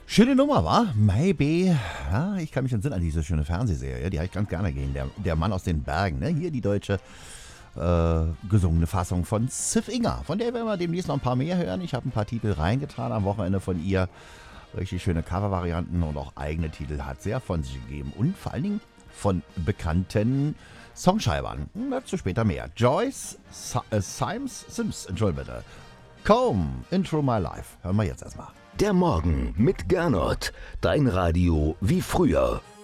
Schöne Nummer, wa? Maybe. Ja, ich kann mich entsinnen an diese schöne Fernsehserie, die habe ich ganz gerne gesehen. Der Mann aus den Bergen, ne? Hier die deutsche gesungene Fassung von Ziff Inga. Von der werden wir demnächst noch ein paar mehr hören. Ich habe ein paar Titel reingetan am Wochenende von ihr. Richtig schöne Covervarianten und auch eigene Titel hat sehr von sich gegeben. Und vor allen Dingen von bekannten Songschreibern. Dazu später mehr. Joyce Sims, Entschuldigung bitte. Come Into My Life. Hören wir jetzt erstmal. Der Morgen mit Gernot. Dein Radio wie früher.